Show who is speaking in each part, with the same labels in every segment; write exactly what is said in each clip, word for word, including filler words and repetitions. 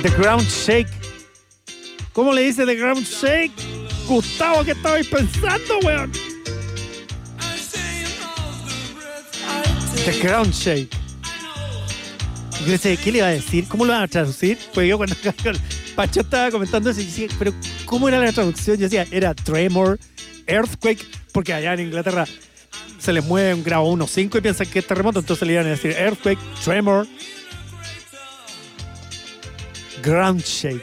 Speaker 1: The Ground Shake. ¿Cómo le dice The Ground Shake? Gustavo, ¿qué estabais pensando, weón? The Ground Shake. Yo decía, ¿qué le iba a decir? ¿Cómo lo van a traducir? Pues yo cuando Pacho estaba comentando eso, y decía, pero ¿cómo era la traducción? Yo decía, era tremor, earthquake, porque allá en Inglaterra se les mueve un grado uno punto cinco y piensan que es terremoto, entonces le iban a decir earthquake, tremor, ground shake.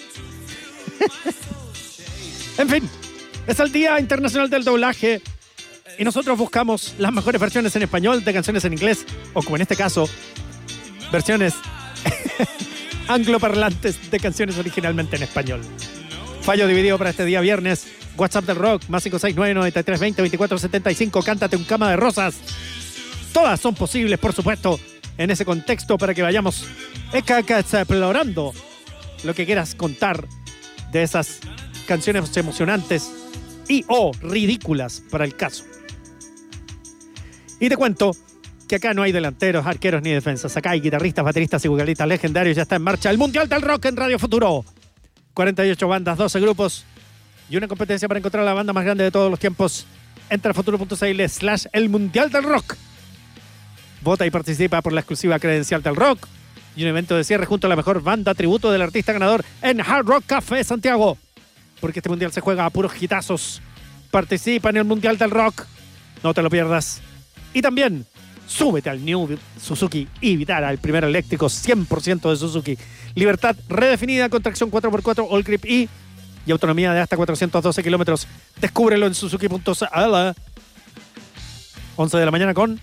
Speaker 1: En fin, es el Día Internacional del Doblaje y nosotros buscamos las mejores versiones en español de canciones en inglés, o como en este caso, versiones angloparlantes de canciones originalmente en español. Fallo dividido para este día viernes. WhatsApp del Rock, más cinco seis nueve, nueve tres dos cero, dos cuatro siete cinco. Cántate un cama de rosas. Todas son posibles, por supuesto, en ese contexto para que vayamos explorando lo que quieras contar de esas canciones emocionantes y o ridículas para el caso. Y te cuento que acá no hay delanteros, arqueros ni defensas. Acá hay guitarristas, bateristas y vocalistas legendarios. Ya está en marcha el Mundial del Rock en Radio Futuro. cuarenta y ocho bandas, doce grupos y una competencia para encontrar la banda más grande de todos los tiempos. Entra a futuro punto c l slash el Mundial del Rock. Vota y participa por la exclusiva credencial del rock y un evento de cierre junto a la mejor banda tributo del artista ganador en Hard Rock Café Santiago. Porque este mundial se juega a puros hitazos. Participa en el Mundial del Rock. No te lo pierdas. Y también súbete al New Suzuki y Vitara, el primer eléctrico cien por ciento de Suzuki. Libertad redefinida con tracción cuatro por cuatro All Grip E y autonomía de hasta cuatrocientos doce kilómetros. Descúbrelo en suzuki punto c l. once de la mañana con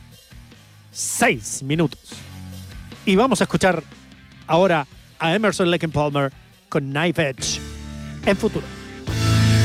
Speaker 1: seis minutos. Y vamos a escuchar ahora a Emerson Lake and Palmer con Knife Edge en Futuro.